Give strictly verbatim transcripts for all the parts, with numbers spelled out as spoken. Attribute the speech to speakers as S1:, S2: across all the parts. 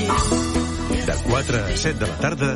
S1: De quatre a set de la tarda,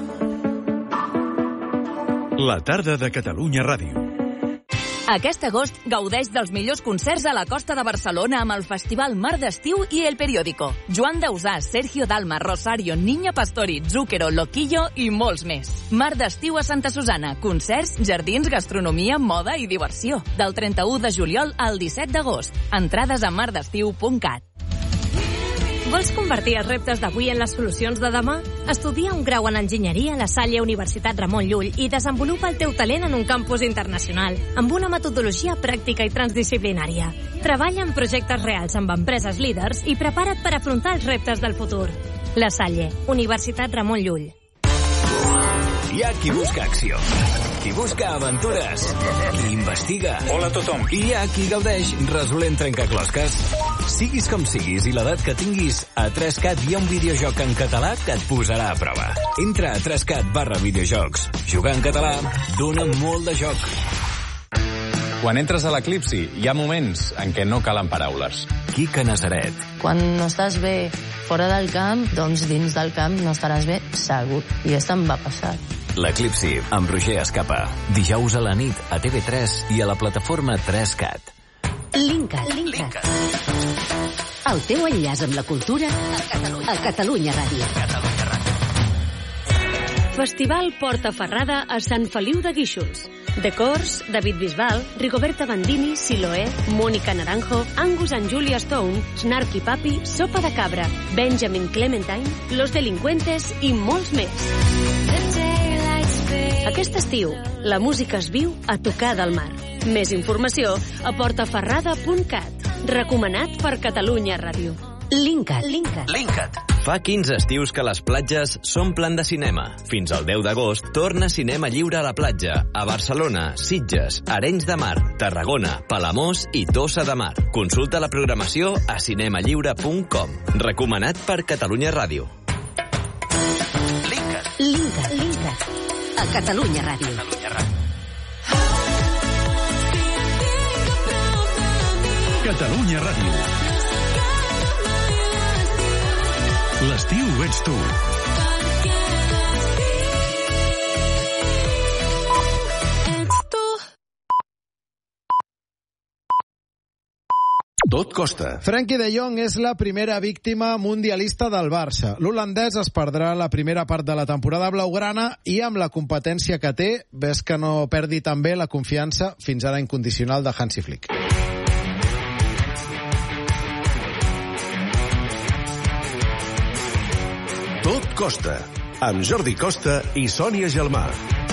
S1: la tarda de Catalunya Ràdio.
S2: Aquest agost gaudeix dels millors concerts a la costa de Barcelona amb el Festival Mar d'Estiu i El Periódico. Joan Dausà, Sergio Dalma, Rosario, Niña Pastori, Zúquero, Loquillo i molts més. Mar d'Estiu a Santa Susana. Concerts, jardins, gastronomia, moda i diversió. Del trenta-u de juliol al disset d'agost. Entrades a mar d'estiu punt cat.
S3: Vols convertir els reptes d'avui en les solucions de demà? Estudia un grau en enginyeria a la Salle Universitat Ramon Llull i desenvolupa el teu talent en un campus internacional, amb una metodologia pràctica i transdisciplinària. Treballa en projectes reals amb empreses líders i prepara't per afrontar els reptes del futur. La Salle, Universitat Ramon Llull.
S4: Hi ha qui busca acció, qui busca aventures, qui investiga.
S1: Hola a tothom.
S4: I hi ha qui gaudeix resolent trencaclosques. Siguis com siguis i l'edat que tinguis, a tres cat hi ha un videojoc en català que et posarà a prova. Entra a tres cat barra videojocs. Jugar en català dona molt de joc.
S5: Quan entres a l'Eclipsi, hi ha moments en què no calen paraules.
S4: Quica Nazaret.
S6: Quan no estàs bé fora del camp, doncs dins del camp no estaràs bé segur. I això em va passar.
S4: L'Eclipsi, amb Roger Escapa. Dijous a la nit a T V tres i a la plataforma tres cat.
S7: Linkat. Linkat. El teu enllaç amb la cultura a Catalunya, a Catalunya Ràdio.
S4: Catalunya Ràdio.
S3: Festival Portaferrada a Sant Feliu de Guíxols. Decors, David Bisbal, Rigoberta Bandini, Siloé, Mónica Naranjo, Angus and Julia Stone, Snarky Papi, Sopa de Cabra, Benjamin Clementine, Los Delincuentes i molts més. Aquest estiu, la música es viu a tocar del mar. Més informació a portaferrada punt cat. Recomanat per Catalunya Ràdio.
S7: Linkat.
S4: Linkat. Linkat. Fa quinze estius que les platges s'omplen de cinema. Fins al deu d'agost torna Cinema Lliure a la platja. A Barcelona, Sitges, Arenys de Mar, Tarragona, Palamós i Tossa de Mar. Consulta la programació a cinemalliure punt com. Recomanat per Catalunya Ràdio. Linkat.
S7: Linkat. Linkat. A Catalunya Ràdio.
S4: Catalunya Ràdio.
S1: Catalunya Ràdio. L'estiu ets tu. Tot costa.
S8: Frenkie de Jong és la primera víctima mundialista del Barça. L'holandès es perdrà la primera part de la temporada blaugrana i amb la competència que té, ves que no perdi també la confiança fins ara incondicional de Hansi Flick.
S1: Tot costa. Amb Jordi Costa i Sònia Gelmà.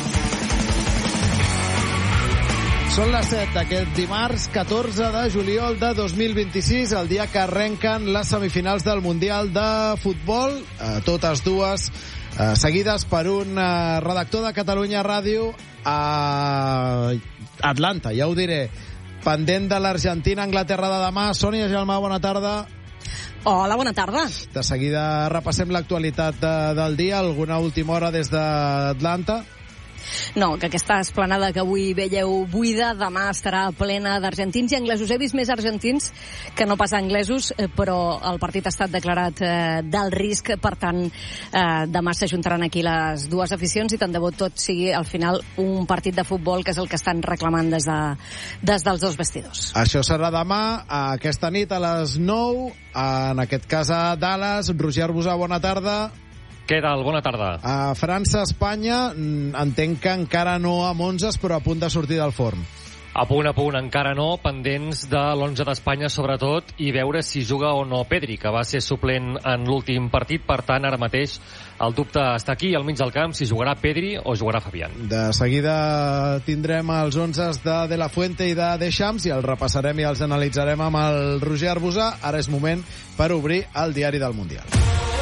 S8: Són les set d'aquest dimarts, catorze de juliol de dos mil vint-i-sis, el dia que arrenquen les semifinals del Mundial de Futbol, eh, totes dues eh, seguides per un eh, redactor de Catalunya Ràdio a Atlanta, ja ho diré, pendent de l'Argentina-Anglaterra de demà. Sònia Gelmà, bona tarda.
S9: Hola, bona tarda.
S8: De seguida repassem l'actualitat de, del dia, alguna última hora des d'Atlanta.
S9: No, que aquesta esplanada que avui veieu buida, demà estarà plena d'argentins i anglesos. He vist més argentins que no pas anglesos, però el partit ha estat declarat eh, del risc, per tant, eh, demà s'ajuntaran aquí les dues aficions i tant de bo tot sigui al final un partit de futbol, que és el que estan reclamant des, de, des dels dos vestidors.
S8: Això serà demà, aquesta nit a les nou, en aquest cas a Dallas. Roger Arbusà, bona tarda.
S10: Què tal? Bona tarda.
S8: A França-Espanya, entenc que encara no amb onzes, però a punt de sortir del forn.
S10: A punt, a punt, encara no, pendents de l'onze d'Espanya sobretot, i veure si juga o no Pedri, que va ser suplent en l'últim partit. Per tant, ara mateix el dubte està aquí, al mig del camp, si jugarà Pedri o jugarà Fabián.
S8: De seguida tindrem els onzes de De La Fuente i de Deschamps i els repassarem i els analitzarem amb el Roger Arbusà. Ara és moment per obrir el diari del Mundial.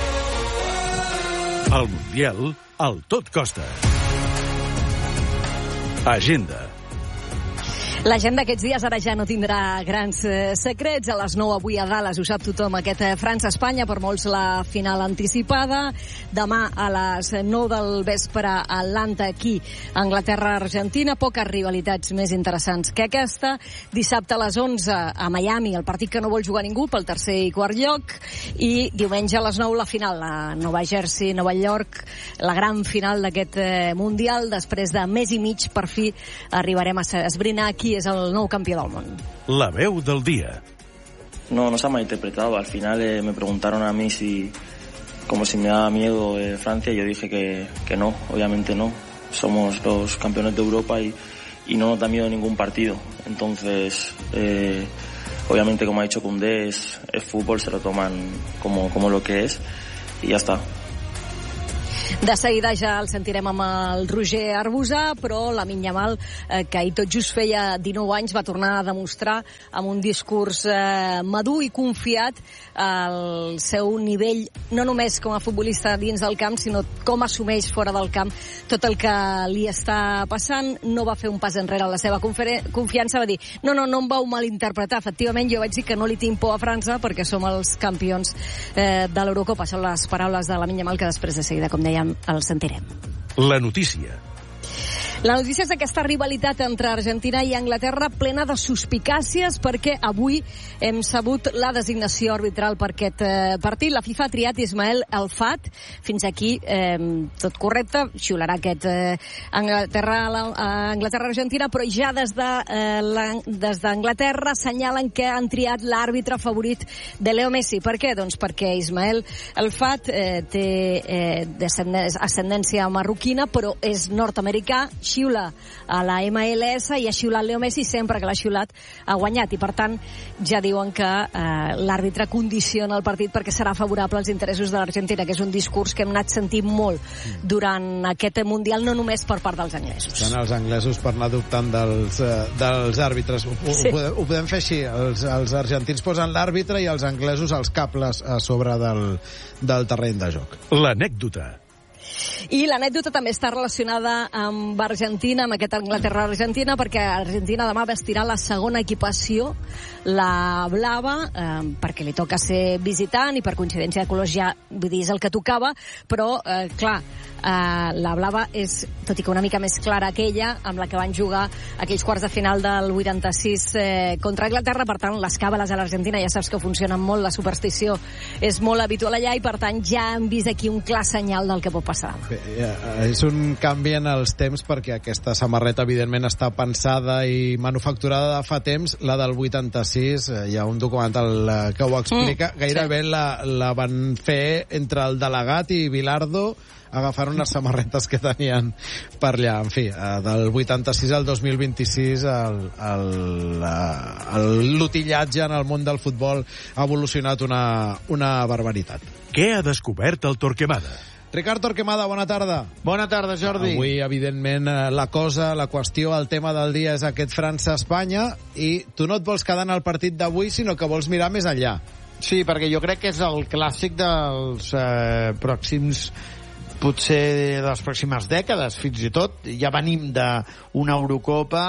S1: El Mundial, al Tot Costa. Agenda.
S9: La gent d'aquests dies ara ja no tindrà grans eh, secrets. A les nou avui a Dallas, ho sap tothom, aquest eh, França-Espanya, per molts la final anticipada. Demà a les nou del vespre a Atlanta, aquí, Anglaterra-Argentina. Poques rivalitats més interessants que aquesta. Dissabte a les onze a Miami, el partit que no vol jugar ningú pel tercer i quart lloc. I diumenge a les nou la final a Nova Jersey, Nova York, la gran final d'aquest eh, Mundial. Després de mes i mig, per fi, arribarem a esbrinar qui és el nou campió del món.
S1: La veu del dia.
S11: No, no se ha malinterpretado. Al final eh, me preguntaron a mí si, como si me daba miedo eh, Francia. Yo dije que, que no, obviamente no. Somos los campeones de Europa y, y no nos da miedo ningún partido. Entonces, eh, obviamente, como ha dicho Koundé, es, es fútbol, se lo toman como, como lo que es y ya está.
S9: De seguida ja el sentirem amb el Roger Arbusà, però Lamine Yamal, eh, que ahir tot just feia dinou anys, va tornar a demostrar amb un discurs eh, madur i confiat el seu nivell, no només com a futbolista dins del camp, sinó com assumeix fora del camp tot el que li està passant. No va fer un pas enrere a la seva confiança, va dir, no, no, no em vau malinterpretar. Efectivament, jo vaig dir que no li tinc por a França perquè som els campions eh, de l'Eurocopa. Són les paraules de Lamine Yamal, que després de seguida, com dèiem, el sentirem.
S1: La notícia.
S9: La notícia és aquesta rivalitat entre Argentina i Anglaterra plena de suspicàcies, perquè avui hem sabut la designació arbitral per aquest eh, partit. La FIFA ha triat Ismael El-Fat. Fins aquí eh, tot correcte. Xiularà aquest eh, Anglaterra-Argentina, però ja des de, eh, la, des d'Anglaterra assenyalen que han triat l'àrbitre favorit de Leo Messi. Per què? Doncs perquè Ismael El-Fat eh, té eh, ascendència marroquina, però és nord-americà, xiula a la M L S i ha xiulat Leo Messi, sempre que l'ha xiulat ha guanyat, i per tant ja diuen que eh, l'àrbitre condiciona el partit perquè serà favorable als interessos de l'Argentina, que és un discurs que hem anat sentint molt durant aquest Mundial, no només per part dels anglesos.
S8: Són els anglesos per anar dubtant dels, uh, dels àrbitres. Ho, sí. ho, podem, ho podem fer així, els, els argentins posen l'àrbitre i els anglesos els cables a sobre del, del terreny de joc.
S1: L'anècdota.
S9: I l'anècdota també està relacionada amb Argentina, amb aquest Anglaterra-Argentina, perquè Argentina demà vestirà la segona equipació, la blava, eh, perquè li toca ser visitant i per coincidència de colors ja, vull dir, és el que tocava, però, eh, clar, eh, la blava és, tot i que una mica més clara aquella, amb la que van jugar aquells quarts de final del vuitanta-sis eh, contra Anglaterra. Per tant, les càbales a l'Argentina ja saps que funcionen molt, la superstició és molt habitual allà, i per tant ja hem vist aquí un clar senyal del que pot passar.
S8: Bé, és un canvi en els temps, perquè aquesta samarreta evidentment està pensada i manufacturada de fa temps. La del vuitanta-sis, hi ha un documental que ho explica, mm, gairebé sí. la, la van fer entre el delegat i Bilardo, agafant unes samarretes que tenien per allà. En fi, del vuitanta-sis al dos mil vint-i-sis el, el, el l'utillatge en el món del futbol ha evolucionat una, una barbaritat.
S1: Què ha descobert el Torquemada?
S8: Ricard Torquemada, bona tarda.
S12: Bona tarda, Jordi.
S8: Avui, evidentment, la cosa, la qüestió, el tema del dia és aquest França-Espanya, i tu no et vols quedar en el partit d'avui, sinó que vols mirar més enllà.
S12: Sí, perquè jo crec que és el clàssic dels eh, pròxims, potser de les pròximes dècades, fins i tot. Ja venim d'una Eurocopa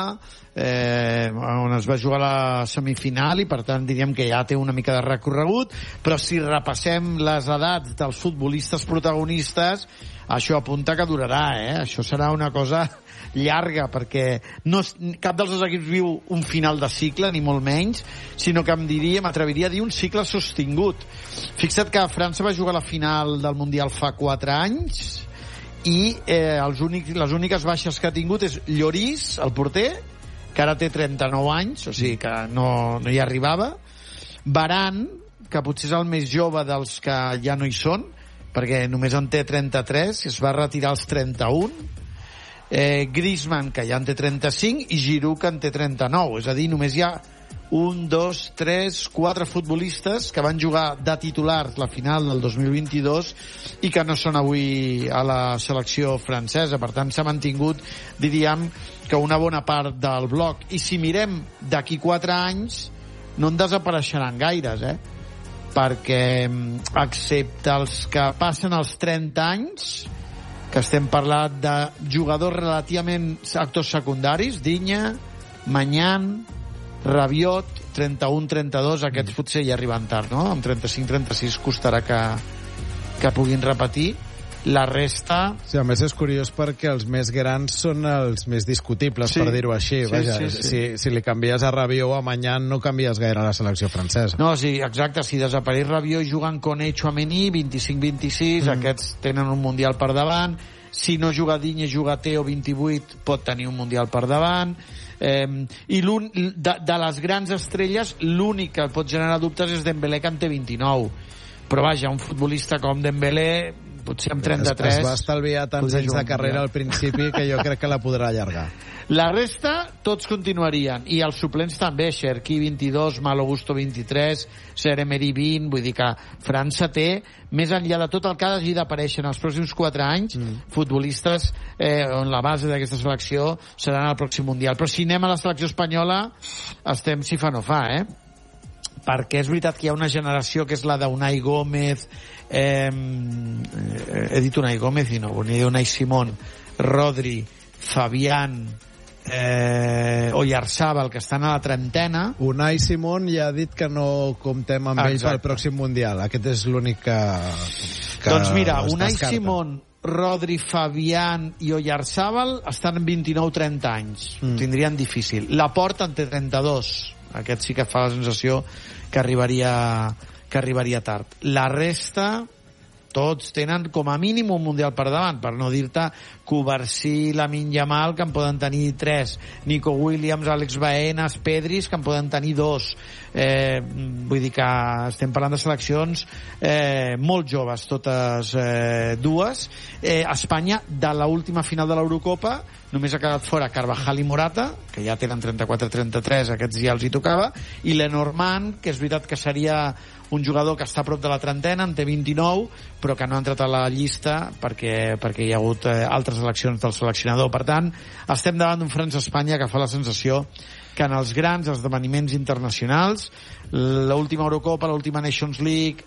S12: eh, on es va jugar la semifinal, i per tant diríem que ja té una mica de recorregut, però si repassem les edats dels futbolistes protagonistes, això apunta que durarà, eh? Això serà una cosa llarga, perquè no, cap dels dos equips viu un final de cicle, ni molt menys, sinó que em diria, m'atreviria a dir un cicle sostingut. Fixa't que França va jugar la final del Mundial fa quatre anys, i eh, els únics, les úniques baixes que ha tingut és Lloris, el porter, que ara té trenta-nou anys, o sigui que no, no hi arribava, Varane, que potser és el més jove dels que ja no hi són, perquè només en té trenta-tres, es va retirar als trenta-un, eh, Griezmann, que ja en té trenta-cinc, i Giroud, que en té trenta-nou. És a dir, només hi ha un, dos, tres, quatre futbolistes que van jugar de titulars la final del dos mil vint-i-dos i que no són avui a la selecció francesa. Per tant, s'ha mantingut, diríem, que una bona part del bloc. I si mirem d'aquí quatre anys, no en desapareixeran gaires, eh? Perquè, excepte els que passen els trenta anys, que estem parlant de jugadors relativament actors secundaris, Dinya, Mañán, Rabiot, trenta-u trenta-dos, aquests potser ja arriben tard, no? Amb trenta-cinc trenta-sis costarà que, que puguin repetir. La resta...
S8: Sí, a més és curiós perquè els més grans són els més discutibles,
S12: sí,
S8: per dir-ho així.
S12: Sí,
S8: Vaja,
S12: sí, sí.
S8: Si, si li canvies a Rabiot o a Mañán no canvies gaire la selecció francesa.
S12: No, sí, exacte, si desapareix Rabiot i juguen Koné i Tchouaméni, vint-i-cinc vint-i-sis, mm. aquests tenen un Mundial per davant. Si no juga Digne, juga Teo, vint-i-vuit, pot tenir un Mundial per davant. Eh, i de, de les grans estrelles, l'únic que pot generar dubtes és Dembélé, que en té vint-i-nou. Però vaja, un futbolista com Dembélé, potser amb trenta-tres...
S8: Es, es va estalviar tants anys de carrera al principi que jo crec que la podrà allargar.
S12: La resta, tots continuarien. I els suplents també, Cherki vint-i-dos, Malo Gusto vint-i-tres, Seremeri vint, vull dir que França té, més enllà de tot el que hagi d'aparèixer en els pròxims quatre anys, mm. futbolistes eh, on la base d'aquesta selecció seran al pròxim Mundial. Però si anem a la selecció espanyola, estem si fa no fa, eh? Perquè és veritat que hi ha una generació que és la d'Unai Gómez, eh, he dit Unai Gómez i no, n'hi ha Unai Simón, Rodri, Fabián, eh, Oyarzabal, que estan a la trentena.
S8: Unai Simón ja ha dit que no comptem amb ell pel pròxim Mundial. Aquest és l'únic que, que
S12: doncs mira,
S8: es
S12: Unai
S8: descarta.
S12: Simón, Rodri, Fabián i Oyarzabal estan en vint-i-nou trenta anys. Mm. Tindrien difícil. Laporta en té trenta-dos. Aquest sí que fa la sensació que arribaria, que arribaria tard. La resta, tots tenen com a mínim un Mundial per davant, per no dir-te Covarsí, Lamine Yamal, que en poden tenir tres, Nico Williams, Àlex Baenas, Pedris, que en poden tenir dos. Eh, vull dir que estem parlant de seleccions eh, molt joves, totes eh, dues. Eh, Espanya, de l'última final de l'Eurocopa, només ha quedat fora Carvajal i Morata, que ja tenen trenta-quatre trenta-tres, aquests ja els hi tocava, i Lenormand, que és veritat que seria un jugador que està a prop de la trentena, en té vint-i-nou, però que no ha entrat a la llista perquè, perquè hi ha hagut eh, altres eleccions del seleccionador. Per tant, estem davant d'un França-Espanya que fa la sensació que en els grans esdeveniments internacionals, l'última Eurocopa, l'última Nations League,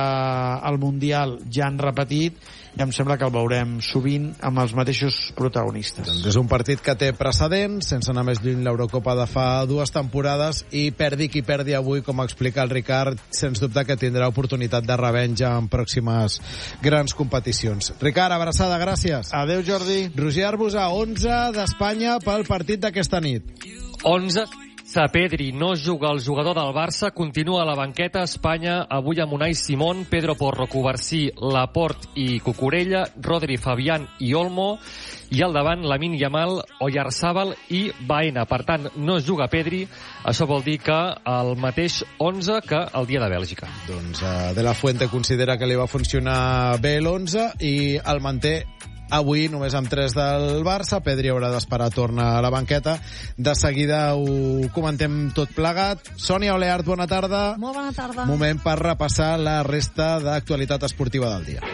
S12: ara el Mundial ja han repetit, i em sembla que el veurem sovint amb els mateixos protagonistes.
S8: Doncs és un partit que té precedents, sense anar més lluny l'Eurocopa de fa dues temporades, i perdi qui perdi avui, com explica el Ricard, sens dubte que tindrà oportunitat de revenja en pròximes grans competicions. Ricard, abraçada, gràcies.
S12: Adéu, Jordi.
S8: Roger Arbusa, onze d'Espanya pel partit d'aquesta nit.
S10: onze. Pedri no juga el jugador del Barça, continua a la banqueta. Espanya avui amb Unai Simón, Pedro Porro, Covarsí, Laporte i Cucurella, Rodri, Fabián i Olmo, i al davant Lamine Yamal, Oyarzabal i Baena. Per tant, no juga Pedri. Això vol dir que el mateix onze que el dia de Bèlgica.
S8: Doncs uh, De La Fuente considera que li va funcionar bé l'onze i el manté avui només amb tres del Barça. Pedri haurà d'esperar, torna a la banqueta. De seguida ho comentem tot plegat. Sònia Oleart, bona tarda.
S9: Molt bona tarda.
S8: Moment per repassar la resta d'actualitat esportiva del dia.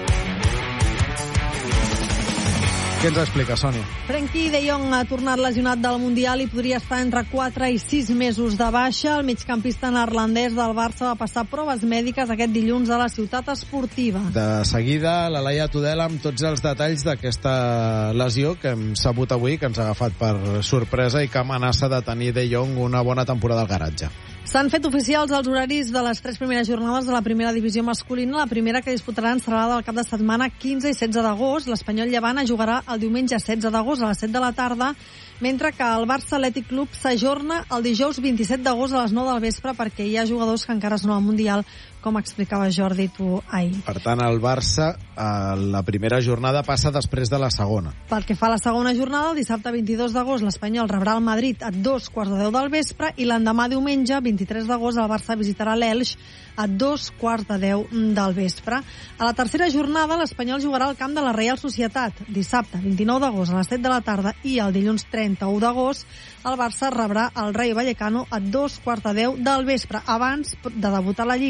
S8: Què ens explica, Sònia?
S13: Frenkie de Jong ha tornat lesionat del Mundial i podria estar entre quatre i sis mesos de baixa. El migcampista neerlandès del Barça va passar proves mèdiques aquest dilluns a la ciutat esportiva.
S8: De seguida, la Laia Tudela amb tots els detalls d'aquesta lesió que hem sabut avui, que ens ha agafat per sorpresa i que amenaça de tenir de Jong una bona temporada al garatge.
S13: S'han fet oficials els horaris de les tres primeres jornades de la primera divisió masculina. La primera que disputaran serà la del cap de setmana quinze i setze d'agost. L'Espanyol Llevant jugarà el diumenge setze d'agost a les set de la tarda, mentre que el Barça Atlètic Club s'ajorna el dijous vint-i-set d'agost a les nou del vespre perquè hi ha jugadors que encara es no al Mundial, com explicava Jordi tu ahir.
S8: Per tant, el Barça, eh, la primera jornada passa després de la segona.
S13: Pel que fa a la segona jornada, el dissabte vint-i-dos d'agost l'Espanyol rebrà el Madrid a dos quarts de deu del vespre i l'endemà diumenge, vint-i-tres d'agost, el Barça visitarà l'Elx a dos quarts de deu del vespre. A la tercera jornada, l'Espanyol jugarà al camp de la Reial Societat. Dissabte, vint-i-nou d'agost, a les set de la tarda, i el dilluns trenta-u d'agost, el Barça rebrà el Rayo Vallecano a dos quarts de deu del vespre. Abans de debutar la Lliga,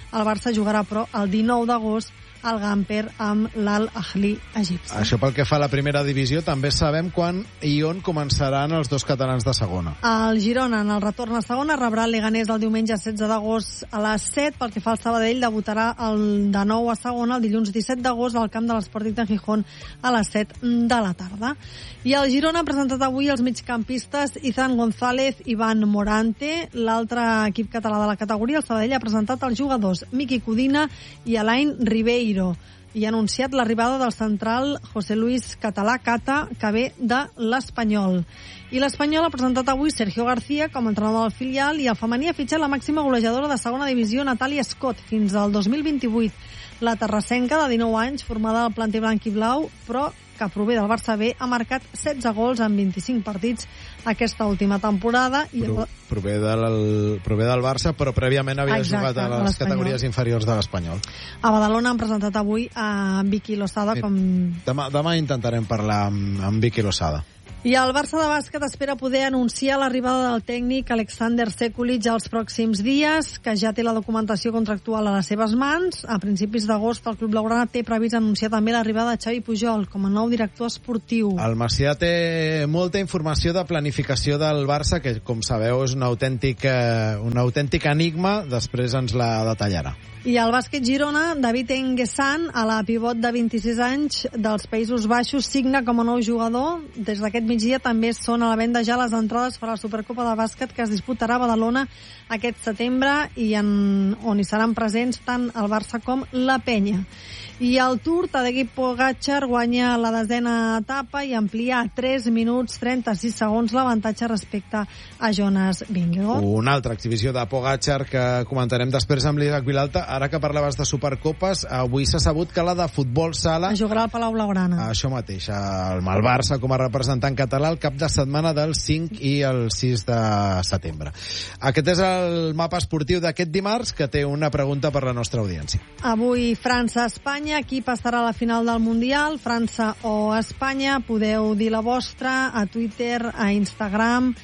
S13: El Barça jugarà, però, el dinou d'agost al Gamper amb l'Al Ahly egipci.
S8: Això pel que fa a la primera divisió, també sabem quan i on començaran els dos catalans de segona.
S13: El Girona, en el retorn a segona, rebrà el Leganés el diumenge setze d'agost a les set. Pel que fa al Sabadell, debutarà el de nou a segona el dilluns disset d'agost al camp de l'Sporting de Gijón a les set de la tarda. I el Girona ha presentat avui els migcampistes Izan González i Ivan Morante. L'altre equip català de la categoria, el Sabadell, ha presentat els jugadors Miki Codina i Alain Ribeiro i ha anunciat l'arribada del central José Luis Català Cata, que ve de l'Espanyol. I l'Espanyol ha presentat avui Sergio García com a entrenador del filial i el femení ha fitxat la màxima golejadora de segona divisió, Natàlia Scott, fins al dos mil vint-i-vuit. La terrassenca, de dinou anys, formada al planter blanc i blau, però que prové del Barça B, ha marcat setze gols en vint-i-cinc partits aquesta última temporada. I
S8: Pro, prové, del, prové del Barça, però prèviament havia Exacte, jugat a les categories inferiors de l'Espanyol.
S13: A Badalona han presentat avui a Vicky Losada. Sí. Com...
S8: Demà, demà intentarem parlar amb, amb Vicky Losada.
S13: I el Barça de bàsquet espera poder anunciar l'arribada del tècnic Alexander Sekulic els pròxims dies, que ja té la documentació contractual a les seves mans. A principis d'agost el club blaugrana té previst anunciar també l'arribada de Xavi Pujol com a nou director esportiu.
S8: El Macià té molta informació de planificació del Barça, que com sabeu és un autèntic, un autèntic enigma, després ens la detallarà.
S13: I al bàsquet Girona, David Enguessan, a la pivot de vint-i-sis anys dels Països Baixos, signa com a nou jugador. Des d'aquest migdia també són a la venda ja les entrades per a la Supercopa de bàsquet que es disputarà a Badalona aquest setembre i en, on hi seran presents tant el Barça com la Penya. I el Tour, Tadej Pogačar guanya la desena etapa i amplia a tres minuts trenta-sis segons l'avantatge respecte a Jonas Vingegaard.
S8: Una altra exhibició de Pogačar que comentarem després amb l'Isaac Vilalta. Ara que parlaves de Supercopes, avui s'ha sabut que la de futbol sala
S13: es jugarà al Palau Blaugrana.
S8: Això mateix, el Barça com a representant català el cap de setmana del cinc i el sis de setembre. Aquest és el mapa esportiu d'aquest dimarts, que té una pregunta per la nostra audiència.
S13: Avui França-Espanya, qui passarà a la final del Mundial, França o Espanya? Podeu dir la vostra a Twitter, a Instagram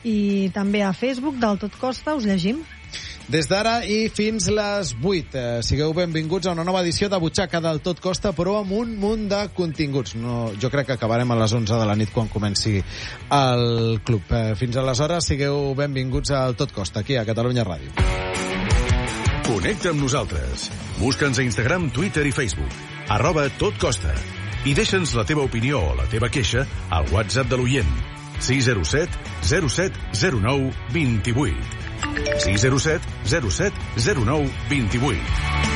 S13: i també a Facebook del Tot Costa, us llegim.
S8: Des d'ara i fins les vuit. Eh, sigueu benvinguts a una nova edició de Butxaca del Tot Costa, però amb un munt de continguts. No, jo crec que acabarem a les onze de la nit quan comenci el club. Eh, fins aleshores, sigueu benvinguts al Tot Costa, aquí a Catalunya Ràdio.
S1: Connecta amb nosaltres. Busca'ns a Instagram, Twitter i Facebook. Arroba Tot Costa. I deixa'ns la teva opinió o la teva queixa al WhatsApp de l'oient. sis zero set zero set zero nou dos vuit. sis zero set zero set zero nou dos vuit.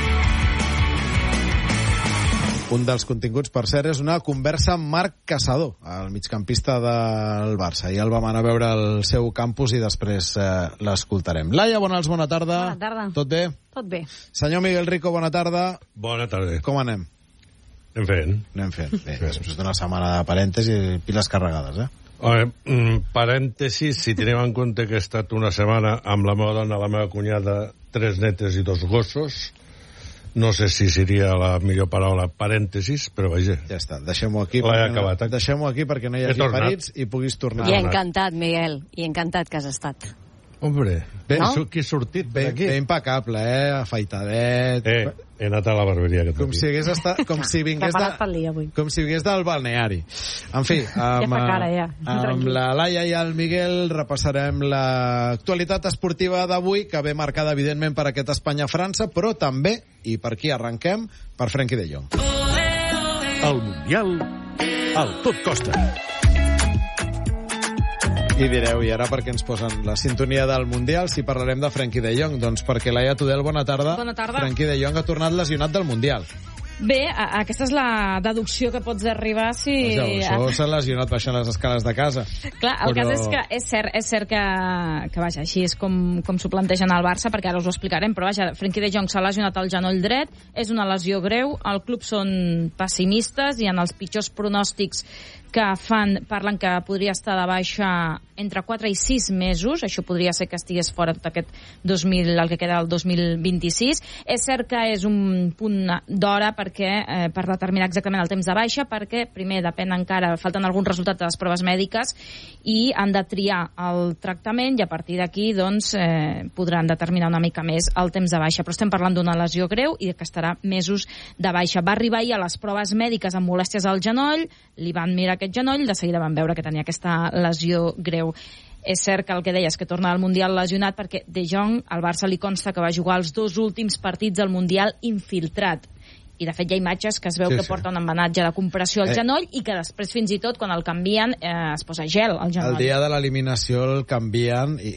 S8: Un dels continguts, per cert, és una conversa amb Marc Caçador, el migcampista del Barça. I el vam anar a veure al seu campus i després eh, l'escoltarem. Laia Bonals, bona tarda.
S9: Bona tarda.
S8: Tot bé?
S9: Tot bé.
S8: Senyor Miguel Rico, bona tarda.
S14: Bona tarda.
S8: Com anem?
S14: Anem fent.
S8: Anem fent. Bé, després d'una setmana de parèntesi i piles carregades, eh?
S14: Veure, parèntesis, si tenim en compte que he estat una setmana amb la meva dona, la meva cunyada, tres netes i dos gossos, no sé si seria la millor paraula parèntesis, però vaja.
S8: Ja està, deixem-ho aquí,
S14: no,
S8: deixem-ho aquí perquè no hi hagi ferits i puguis tornar.
S9: I encantat, Miguel, i encantat que has estat.
S14: Hombre,
S8: ben,
S14: no? Que he sortit
S8: ben, ben impecable, eh? Afaitadet.
S14: Eh, he anat a la barberia aquest
S8: com
S14: matí.
S8: si hagués estat, com si vingués de, com si vingués del balneari. En fi, amb,
S9: ja cara, ja.
S8: amb la Laia i el Miguel repassarem l'actualitat esportiva d'avui, que ve marcada evidentment per aquest Espanya-França, però també, i per aquí arrenquem, per Frenkie de Jong.
S1: El Mundial al Tot Costa.
S8: I direu, i ara per què ens posen la sintonia del Mundial si parlarem de Frenkie de Jong? Doncs perquè Laia Tudel, bona tarda.
S15: Bona tarda.
S8: Frenkie de Jong ha tornat lesionat del Mundial.
S15: Bé, a, aquesta és la deducció que pots arribar si...
S8: Ja, això s'ha lesionat baixant les escales de casa.
S15: Clar, el
S8: però...
S15: cas és que és cert, és cert que, que vaja, així és com, com s'ho plantegen al Barça, perquè ara us ho explicarem, però vaja, Frenkie de Jong s'ha lesionat el genoll dret, és una lesió greu, el club són pessimistes i en els pitjors pronòstics que fan, parlen que podria estar de baixa entre quatre i sis mesos, això podria ser que estigués fora tot aquest dos mil, el que queda del dos mil vint-i-sis. És cert que és un punt d'hora perquè, eh, per determinar exactament el temps de baixa, perquè primer depèn encara, falten alguns resultats de les proves mèdiques i han de triar el tractament i a partir d'aquí doncs, eh, podran determinar una mica més el temps de baixa. Però estem parlant d'una lesió greu i que estarà mesos de baixa. Va arribar ahir a les proves mèdiques amb molèsties al genoll, li van mirar aquest genoll, de seguida van veure que tenia aquesta lesió greu. És cert que el que deies, que torna al Mundial lesionat perquè De Jong, al Barça li consta que va jugar els dos últims partits del Mundial infiltrat. I de fet hi ha imatges que es veu sí, que sí. porta un embenatge de compressió al eh. genoll i que després fins i tot quan el canvien eh, es posa gel al genoll.
S8: El dia de l'eliminació el canvien i,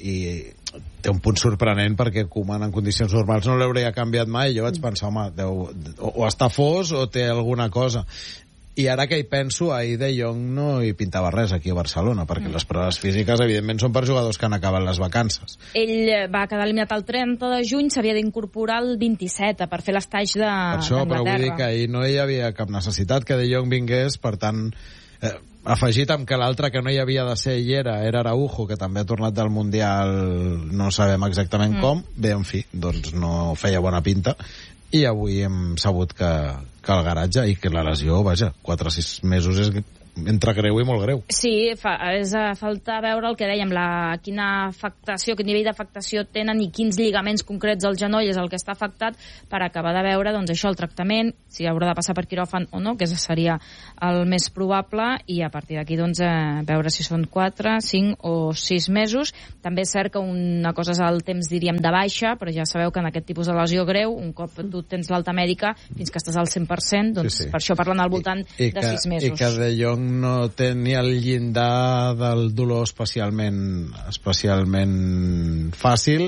S8: i té un punt sorprenent perquè Koeman en condicions normals no l'hauria canviat mai. Jo vaig pensar, home, deu, o, o està fos o té alguna cosa. I ara que hi penso, ahir De Jong no hi pintava res aquí a Barcelona, perquè mm. les proves físiques, evidentment, són per jugadors que han acabat les vacances.
S15: Ell va quedar eliminat el trenta de juny, s'havia d'incorporar el vint-i-set per fer l'estatge de
S8: Per això, però vull dir que ahir no hi havia cap necessitat que De Jong vingués, per tant, eh, afegit amb que l'altre que no hi havia de ser i era, era Araujo, que també ha tornat del Mundial, no sabem exactament mm. com, bé, en fi, doncs no feia bona pinta, i avui hem sabut que, que el garatge i que la lesió, vaja, quatre o sis mesos és entre greu i molt greu.
S15: Sí, fa, és a falta veure el que dèiem, la, quina afectació, quin nivell d'afectació tenen i quins lligaments concrets del genoll és el que està afectat per acabar de veure, doncs això, el tractament, si haurà de passar per quiròfan o no, que seria el més probable, i a partir d'aquí, doncs, eh, veure si són quatre, cinc o sis mesos. També és cert que una cosa és el temps, diríem, de baixa, però ja sabeu que en aquest tipus de lesió greu, un cop tu tens l'alta mèdica, fins que estàs al cent per cent, doncs sí, sí. per això parlen al voltant I, i de sis mesos.
S8: I que De Jong no té ni el llindar del dolor especialment especialment fàcil,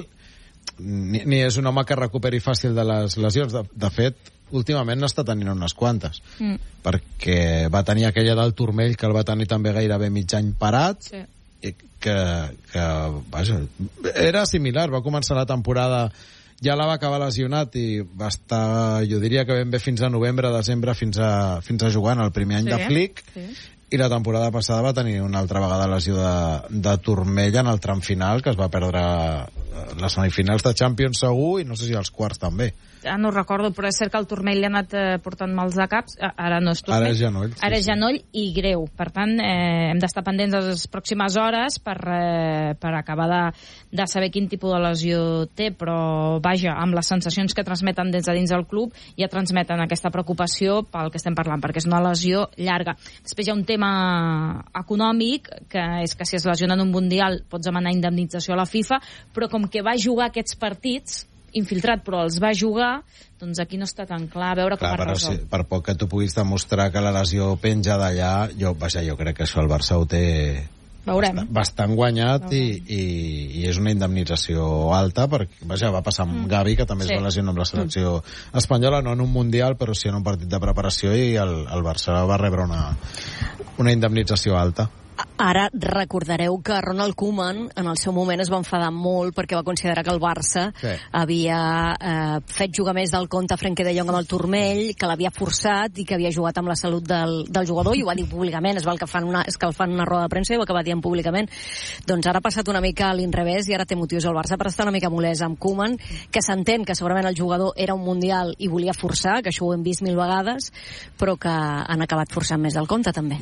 S8: ni, ni és un home que recuperi fàcil de les lesions. De, de fet, últimament n'està tenint unes quantes, mm. perquè va tenir aquella del turmell, que el va tenir també gairebé mig any parat, sí. i que, que vaja, era similar, va començar la temporada, ja la va acabar lesionat i va estar, jo diria que ben bé fins a novembre, desembre, fins a, fins a jugar en el primer any sí. de Flick, sí. i la temporada passada va tenir una altra vegada lesió de, de turmell en el tram final, que es va perdre les semifinals de Champions segur i no sé si els quarts també.
S15: Ja no recordo, però és cert que el turmell li ha anat eh, portant mals de caps. Ara no és turmell.
S8: Ara és genoll. Sí,
S15: Ara és genoll sí. i greu. Per tant, eh, hem d'estar pendents de les pròximes hores per, eh, per acabar de, de saber quin tipus de lesió té, però vaja, amb les sensacions que transmeten des de dins del club ja transmeten aquesta preocupació pel que estem parlant, perquè és una lesió llarga. Després hi ha un tema econòmic, que és que si es lesiona en un mundial pots demanar indemnització a la FIFA, però com que va jugar aquests partits infiltrat, però els va jugar, doncs aquí no està tan clar, a veure com
S8: clar,
S15: es resol.
S8: Si, per poc que tu puguis demostrar que la lesió penja d'allà, jo, vaja, jo crec que això el Barça ho té
S15: Veurem.
S8: bastant, bastant guanyat i, i, i és una indemnització alta, perquè vaja, va passar amb mm. Gavi, que també sí. es va lesionar amb la selecció mm. espanyola, no en un mundial, però sí en un partit de preparació, i el, el Barça va rebre una, una indemnització alta.
S9: Ara recordareu que Ronald Koeman en el seu moment es va enfadar molt perquè va considerar que el Barça sí. havia eh, fet jugar més del compte Frenkie de Jong amb el turmell, que l'havia forçat i que havia jugat amb la salut del, del jugador, i ho va dir públicament, es va el que fan una, és que el fan una roda de premsa i ho acaba dient públicament. Doncs ara ha passat una mica a l'inrevés i ara té motius el Barça per estar una mica molest amb Koeman, que s'entén que segurament el jugador era un mundial i volia forçar, que això ho hem vist mil vegades, però que han acabat forçant més del compte també.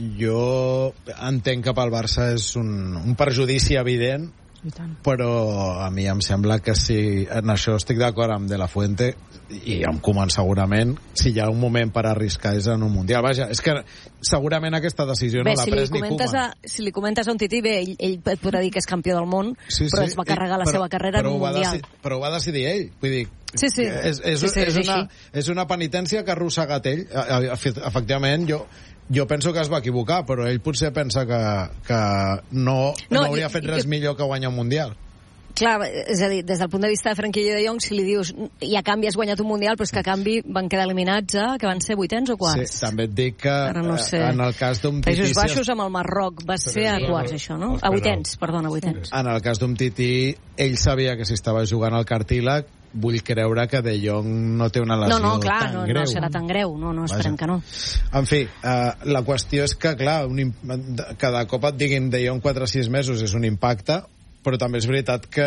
S8: Jo entenc que pel Barça és un, un perjudici evident, però a mi em sembla que si en això estic d'acord amb De La Fuente i amb Koeman segurament, si hi ha un moment per arriscar és en un mundial. Vaja, és que segurament aquesta decisió
S9: bé,
S8: no l'ha
S9: si
S8: pres ni Koeman.
S9: A, si li comentes a un tití, bé, ell, ell et podrà dir que és campió del món, sí, però sí, es va carregar la però, seva carrera en un mundial.
S8: Decidir, però ho va decidir ell, vull dir,
S9: sí, sí.
S8: És, és,
S9: sí, sí,
S8: és,
S9: és,
S8: una, és una penitència que ha arrossegat ell. Efectivament, jo Jo penso que es va equivocar, però ell potser pensa que, que no, no, no hauria fet res que... millor que guanyar un mundial.
S9: Clar, és a dir, des del punt de vista de Frenkie de Jong, si li dius i a canvi has guanyat un mundial, però és que a canvi van quedar eliminats, eh, que van ser vuitens o quarts?
S8: Sí, també et dic que no sé. En el cas d'un Tití...
S9: Països Baixos amb el Marroc va ser a quarts, això, no? A vuitens, perdona, a vuitens.
S8: En el cas d'un Tití, ell sabia que si estava jugant al cartílag vull creure que De Jong no té una lesió
S9: no, no, clar,
S8: tan
S9: no,
S8: greu.
S9: no serà tan greu, no, no, esperem
S8: Vaja.
S9: que no.
S8: En fi, eh, la qüestió és que, clar, un, cada cop et diguin De Jong quatre o sis mesos és un impacte, però també és veritat que